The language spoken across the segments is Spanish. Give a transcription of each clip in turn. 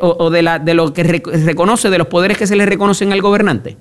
o de lo que reconoce, de los poderes que se le reconocen al gobernante?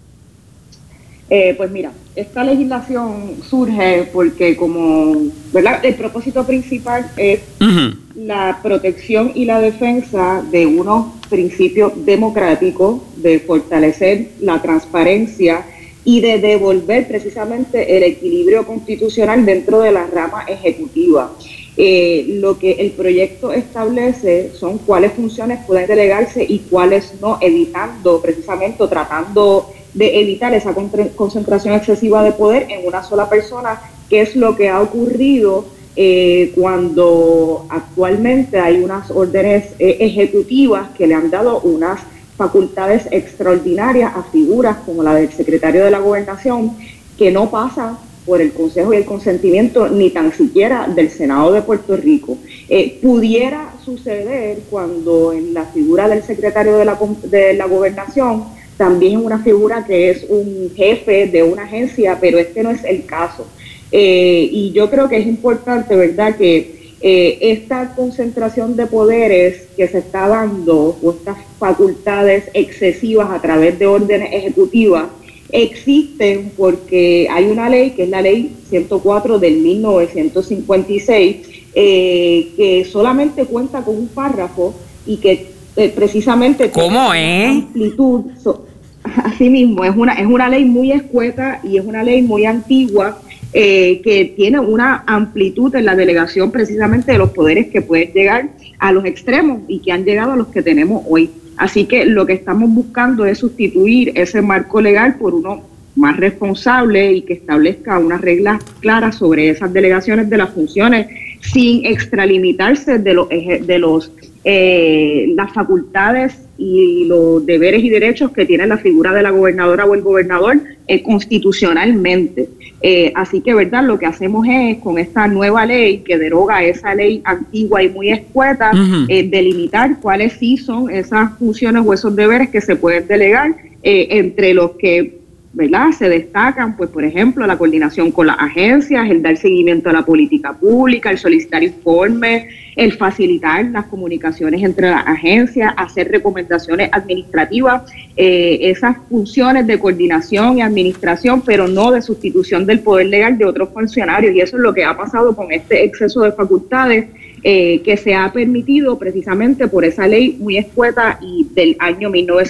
Pues mira, esta legislación surge porque ¿verdad? El propósito principal es la protección y la defensa de unos principios democráticos, de fortalecer la transparencia y de devolver precisamente el equilibrio constitucional dentro de la rama ejecutiva. Lo que el proyecto establece son cuáles funciones pueden delegarse y cuáles no, evitando precisamente o tratando de evitar esa concentración excesiva de poder en una sola persona, que es lo que ha ocurrido cuando actualmente hay unas órdenes ejecutivas que le han dado unas facultades extraordinarias a figuras como la del secretario de la Gobernación, que no pasan por el Consejo y el consentimiento ni tan siquiera del Senado de Puerto Rico. Pudiera suceder cuando en la figura del secretario de la Gobernación también es una figura que es un jefe de una agencia, pero este no es el caso. Y yo creo que es importante, ¿verdad?, que esta concentración de poderes que se está dando, o estas facultades excesivas a través de órdenes ejecutivas, existen porque hay una ley, que es la Ley 104 del 1956, que solamente cuenta con un párrafo y que precisamente ¿cómo es? Amplitud. Así mismo, es una ley muy escueta y es una ley muy antigua, que tiene una amplitud en la delegación precisamente de los poderes que pueden llegar a los extremos y que han llegado a los que tenemos hoy. Así que lo que estamos buscando es sustituir ese marco legal por uno más responsable y que establezca unas reglas claras sobre esas delegaciones de las funciones sin extralimitarse de las facultades y los deberes y derechos que tiene la figura de la gobernadora o el gobernador constitucionalmente. Así que, ¿verdad?, lo que hacemos es, con esta nueva ley que deroga esa ley antigua y muy escueta, delimitar cuáles sí son esas funciones o esos deberes que se pueden delegar, entre los que, ¿verdad?, se destacan, pues, por ejemplo, la coordinación con las agencias, el dar seguimiento a la política pública, el solicitar informes, el facilitar las comunicaciones entre las agencias, hacer recomendaciones administrativas, esas funciones de coordinación y administración, pero no de sustitución del poder legal de otros funcionarios. Y eso es lo que ha pasado con este exceso de facultades que se ha permitido precisamente por esa ley muy escueta y del año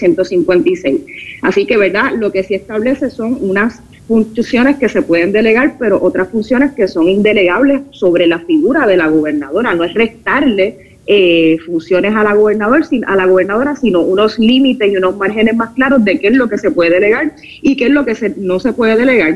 1956. Así que, ¿verdad?, lo que sí establece son unas funciones que se pueden delegar, pero otras funciones que son indelegables sobre la figura de la gobernadora. No es restarle funciones a la gobernadora, sino unos límites y unos márgenes más claros de qué es lo que se puede delegar y qué es lo que no se puede delegar.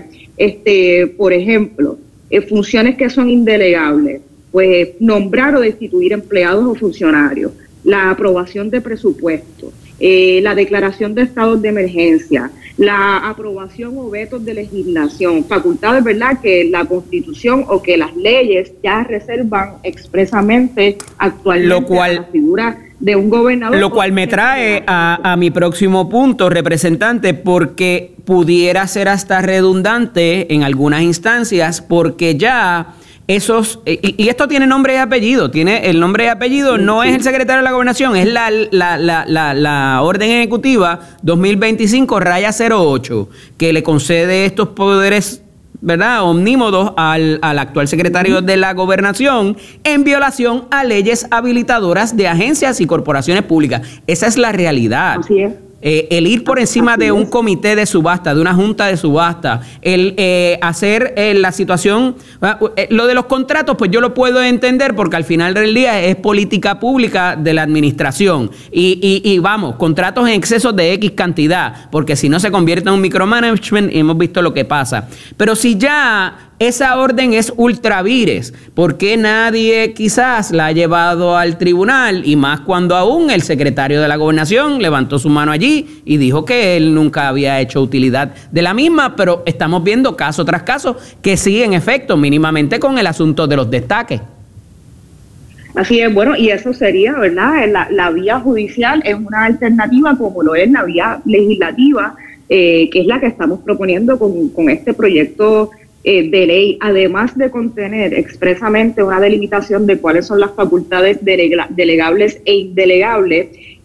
Por ejemplo, funciones que son indelegables, pues nombrar o destituir empleados o funcionarios, la aprobación de presupuestos, la declaración de estados de emergencia, la aprobación o vetos de legislación, facultades, ¿verdad?, que la Constitución o que las leyes ya reservan expresamente actualmente a la figura de un gobernador. Lo cual me trae a mi próximo punto, representante, porque pudiera ser hasta redundante en algunas instancias, porque ya esos, y esto tiene nombre y apellido, tiene el nombre y apellido, no es el secretario de la Gobernación, es la orden ejecutiva 2025-08, que le concede estos poderes, ¿verdad?, omnímodos al actual secretario de la Gobernación en violación a leyes habilitadoras de agencias y corporaciones públicas. Esa es la realidad. Así es. El ir por encima de un comité de subasta, de una junta de subasta, el hacer la situación, lo de los contratos, pues yo lo puedo entender porque al final del día es política pública de la administración y vamos, contratos en exceso de X cantidad, porque si no se convierte en un micromanagement y hemos visto lo que pasa. Pero si ya esa orden es ultra vires, ¿por qué nadie quizás la ha llevado al tribunal? Y más cuando aún el secretario de la Gobernación levantó su mano allí y dijo que él nunca había hecho utilidad de la misma, pero estamos viendo caso tras caso que sí, en efecto, mínimamente con el asunto de los destaques. Así es, bueno, y eso sería, ¿verdad? La vía judicial es una alternativa como lo es la vía legislativa, que es la que estamos proponiendo con este proyecto de ley, además de contener expresamente una delimitación de cuáles son las facultades delegables e indelegables.